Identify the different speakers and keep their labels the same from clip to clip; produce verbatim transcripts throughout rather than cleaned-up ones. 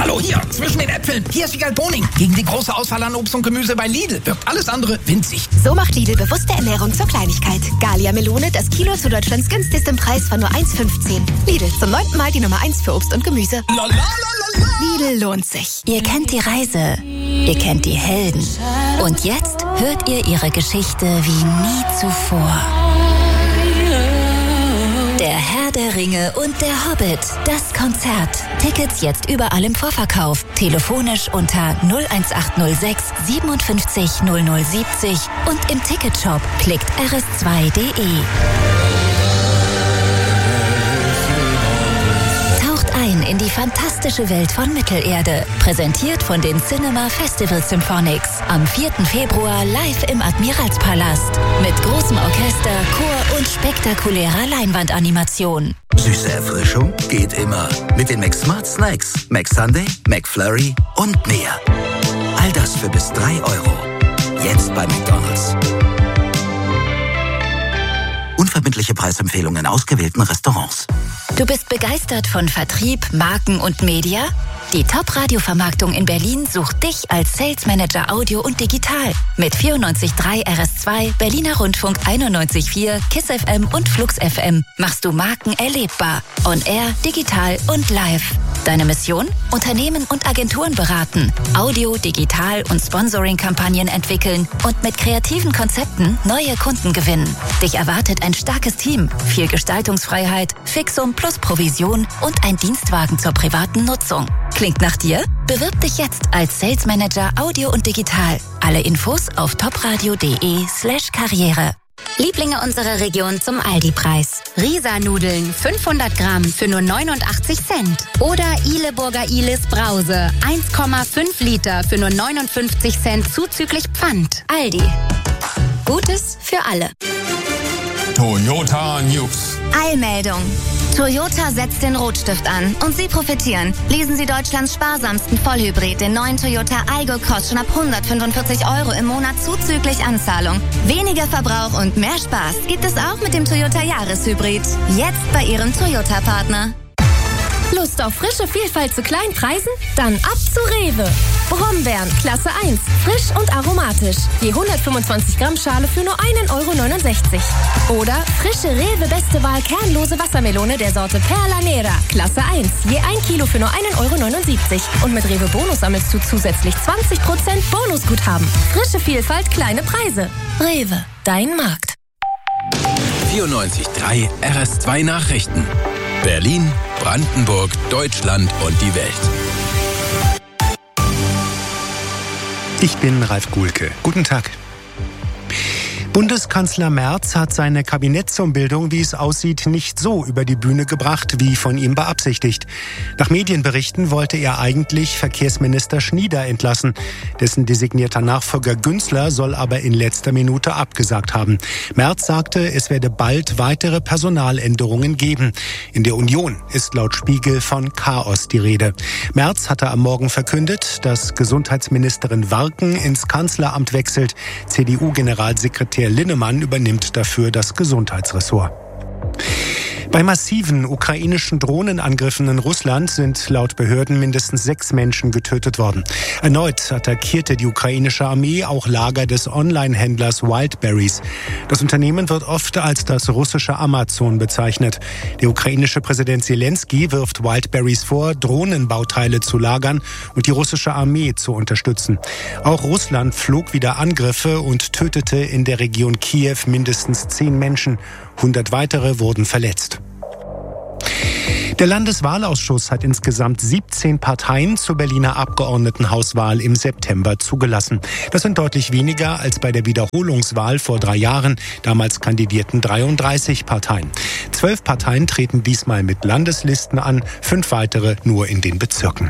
Speaker 1: Hallo, hier, zwischen den Äpfeln. Hier ist Wiegald Boning. Gegen die große Auswahl an Obst und Gemüse bei Lidl wirkt alles andere winzig.
Speaker 2: So macht Lidl bewusste Ernährung zur Kleinigkeit. Gallia Melone, das Kilo zu Deutschlands günstigstem Preis von nur eins fünfzehn. Lidl, zum neunten Mal die Nummer eins für Obst und Gemüse.
Speaker 1: Lalalala.
Speaker 2: Lidl lohnt sich. Ihr kennt die Reise. Ihr kennt die Helden. Und jetzt hört ihr ihre Geschichte wie nie zuvor. Der Herr der Ringe und der Hobbit. Das Konzert. Tickets jetzt überall im Vorverkauf. Telefonisch unter null eins acht null sechs siebenundfünfzig null null siebzig und im Ticketshop klickt r s zwei punkt d e. Taucht ein in die fantastische Welt von Mittelerde. Präsentiert von den Cinema Festival Symphonics. Am vierten Februar live im Admiralspalast. Mit großem Orchester, Chor und spektakulärer Leinwandanimation.
Speaker 3: Süße Erfrischung geht immer. Mit den McSmart Snacks. McSunday, McFlurry und mehr. All das für bis drei Euro. Jetzt bei McDonald's. Unverbindliche Preisempfehlungen in ausgewählten Restaurants.
Speaker 2: Du bist begeistert von Vertrieb, Marken und Media? Die Top-Radio-Vermarktung in Berlin sucht dich als Sales Manager Audio und Digital. Mit vierundneunzig Komma drei R S zwei, Berliner Rundfunk einundneunzig Komma vier, KISS F M und Flux F M machst du Marken erlebbar. On Air, digital und live. Deine Mission? Unternehmen und Agenturen beraten, Audio, Digital und Sponsoring-Kampagnen entwickeln und mit kreativen Konzepten neue Kunden gewinnen. Dich erwartet ein starkes Team, viel Gestaltungsfreiheit, Fixum plus Provision und ein Dienstwagen zur privaten Nutzung. Klingt nach dir? Bewirb dich jetzt als Sales Manager Audio und Digital. Alle Infos auf topradio.de slash Karriere. Lieblinge unserer Region zum Aldi-Preis. Risa-Nudeln fünfhundert Gramm für nur neunundachtzig Cent. Oder Ileburger Ilis Brause eins Komma fünf Liter für nur neunundfünfzig Cent zuzüglich Pfand. Aldi. Gutes für alle.
Speaker 4: Toyota News.
Speaker 2: Eilmeldung. Toyota setzt den Rotstift an und Sie profitieren. Lesen Sie Deutschlands sparsamsten Vollhybrid, den neuen Toyota Aygo, kostet schon ab hundertfünfundvierzig Euro im Monat zuzüglich Anzahlung. Weniger Verbrauch und mehr Spaß gibt es auch mit dem Toyota Jahreshybrid. Jetzt bei Ihrem Toyota-Partner.
Speaker 5: Lust auf frische Vielfalt zu kleinen Preisen? Dann ab zu Rewe. Brombeeren, Klasse eins, frisch und aromatisch. Je hundertfünfundzwanzig Gramm Schale für nur ein Euro neunundsechzig. Oder frische Rewe Beste Wahl kernlose Wassermelone der Sorte Perla Nera, Klasse eins. Je ein Kilo für nur ein Euro neunundsiebzig. Und mit Rewe Bonus sammelst du zusätzlich zwanzig Prozent Bonusguthaben. Frische Vielfalt, kleine Preise. Rewe, dein Markt.
Speaker 4: vierundneunzig Komma drei R S zwei Nachrichten. Berlin, Brandenburg, Deutschland und die Welt.
Speaker 6: Ich bin Ralf Guhlke. Guten Tag. Bundeskanzler Merz hat seine Kabinettsumbildung, wie es aussieht, nicht so über die Bühne gebracht, wie von ihm beabsichtigt. Nach Medienberichten wollte er eigentlich Verkehrsminister Schnieder entlassen. Dessen designierter Nachfolger Günzler soll aber in letzter Minute abgesagt haben. Merz sagte, es werde bald weitere Personaländerungen geben. In der Union ist laut Spiegel von Chaos die Rede. Merz hatte am Morgen verkündet, dass Gesundheitsministerin Warken ins Kanzleramt wechselt. C D U-Generalsekretär Linnemann übernimmt dafür das Gesundheitsressort. Bei massiven ukrainischen Drohnenangriffen in Russland sind laut Behörden mindestens sechs Menschen getötet worden. Erneut attackierte die ukrainische Armee auch Lager des Online-Händlers Wildberries. Das Unternehmen wird oft als das russische Amazon bezeichnet. Der ukrainische Präsident Zelensky wirft Wildberries vor, Drohnenbauteile zu lagern und die russische Armee zu unterstützen. Auch Russland flog wieder Angriffe und tötete in der Region Kiew mindestens zehn Menschen. hundert weitere wurden verletzt. Der Landeswahlausschuss hat insgesamt siebzehn Parteien zur Berliner Abgeordnetenhauswahl im September zugelassen. Das sind deutlich weniger als bei der Wiederholungswahl vor drei Jahren. Damals kandidierten dreiunddreißig Parteien. Zwölf Parteien treten diesmal mit Landeslisten an, fünf weitere nur in den Bezirken.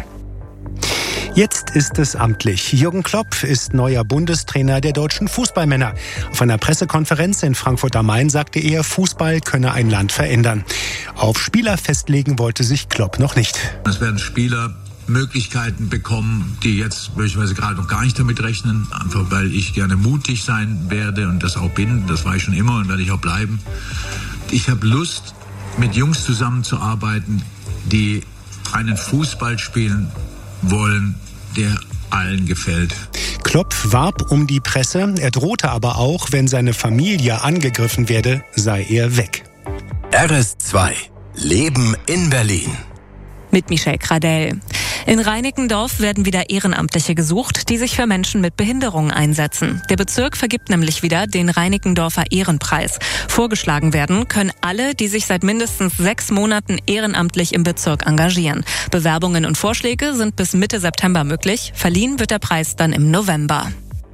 Speaker 6: Jetzt ist es amtlich. Jürgen Klopp ist neuer Bundestrainer der deutschen Fußballmänner. Auf einer Pressekonferenz in Frankfurt am Main sagte er, Fußball könne ein Land verändern. Auf Spieler festlegen wollte sich Klopp noch nicht.
Speaker 7: Es werden Spieler Möglichkeiten bekommen, die jetzt möglicherweise gerade noch gar nicht damit rechnen, einfach weil ich gerne mutig sein werde und das auch bin. Das war ich schon immer und werde ich auch bleiben. Ich habe Lust, mit Jungs zusammenzuarbeiten, die einen Fußball spielen, wollen, der allen gefällt.
Speaker 6: Klopf warb um die Presse, er drohte aber auch, wenn seine Familie angegriffen werde, sei er weg.
Speaker 4: R S zwei. Leben in Berlin.
Speaker 8: Mit Michelle Gradell. In Reinickendorf werden wieder Ehrenamtliche gesucht, die sich für Menschen mit Behinderungen einsetzen. Der Bezirk vergibt nämlich wieder den Reinickendorfer Ehrenpreis. Vorgeschlagen werden können alle, die sich seit mindestens sechs Monaten ehrenamtlich im Bezirk engagieren. Bewerbungen und Vorschläge sind bis Mitte September möglich. Verliehen wird der Preis dann im November.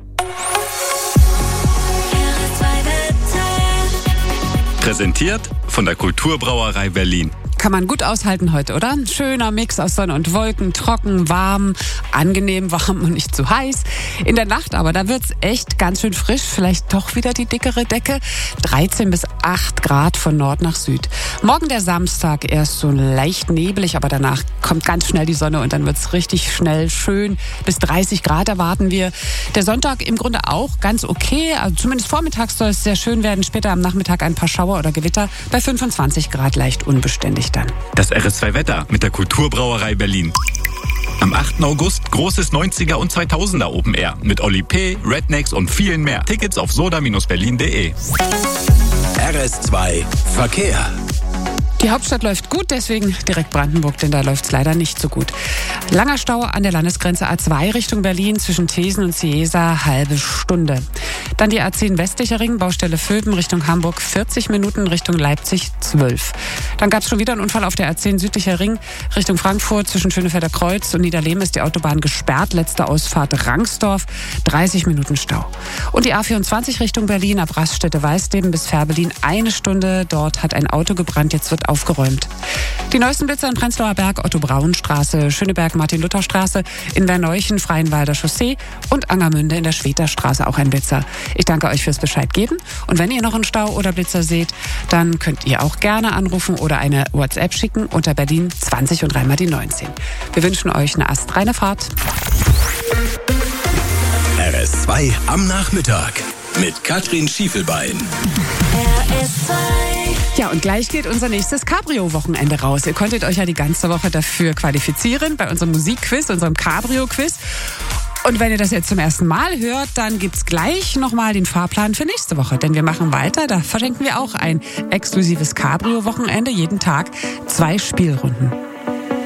Speaker 9: Präsentiert von der Kulturbrauerei Berlin.
Speaker 10: Kann man gut aushalten heute, oder? Schöner Mix aus Sonne und Wolken, trocken, warm, angenehm warm und nicht zu heiß. In der Nacht aber, da wird's echt ganz schön frisch, vielleicht doch wieder die dickere Decke. dreizehn bis acht Grad von Nord nach Süd. Morgen der Samstag erst so leicht nebelig, aber danach kommt ganz schnell die Sonne und dann wird's richtig schnell schön. Bis dreißig Grad erwarten wir. Der Sonntag im Grunde auch ganz okay, also zumindest vormittags soll es sehr schön werden. Später am Nachmittag ein paar Schauer oder Gewitter, bei fünfundzwanzig Grad leicht unbeständig dann.
Speaker 9: Das R S zwei Wetter mit der Kulturbrauerei Berlin. Am achten August großes neunziger und zweitausender Open Air mit Oli P., Rednecks und vielen mehr. Tickets auf soda Bindestrich berlin punkt de.
Speaker 4: R S zwei. Verkehr.
Speaker 10: Die Hauptstadt läuft gut, deswegen direkt Brandenburg, denn da läuft's leider nicht so gut. Langer Stau an der Landesgrenze A zwei Richtung Berlin zwischen Thesen und Ciesa, halbe Stunde. Dann die A zehn westlicher Ring, Baustelle Vülpen Richtung Hamburg, vierzig Minuten, Richtung Leipzig zwölf. Dann gab's schon wieder einen Unfall auf der A zehn südlicher Ring Richtung Frankfurt zwischen Schönefelder Kreuz und Niederlehm ist die Autobahn gesperrt. Letzte Ausfahrt Rangsdorf, dreißig Minuten Stau. Und die A vierundzwanzig Richtung Berlin ab Raststätte-Weißleben bis Fährberlin eine Stunde. Dort hat ein Auto gebrannt, jetzt wird aufgeräumt. Die neuesten Blitzer in Prenzlauer Berg, Otto-Braun-Straße, Schöneberg-Martin-Luther-Straße, in Werneuchen, Freienwalder Chaussee und Angermünde in der Schweterstraße auch ein Blitzer. Ich danke euch fürs Bescheid geben und wenn ihr noch einen Stau oder Blitzer seht, dann könnt ihr auch gerne anrufen oder eine WhatsApp schicken unter Berlin zwanzig und dreimal die neunzehn. Wir wünschen euch eine astreine Fahrt.
Speaker 4: R S zwei am Nachmittag mit Katrin Schiefelbein.
Speaker 5: R S zwei.
Speaker 10: Ja, und gleich geht unser nächstes Cabrio-Wochenende raus. Ihr konntet euch ja die ganze Woche dafür qualifizieren bei unserem Musikquiz, unserem Cabrio-Quiz. Und wenn ihr das jetzt zum ersten Mal hört, dann gibt's gleich nochmal den Fahrplan für nächste Woche. Denn wir machen weiter, da verschenken wir auch ein exklusives Cabrio-Wochenende, jeden Tag zwei Spielrunden.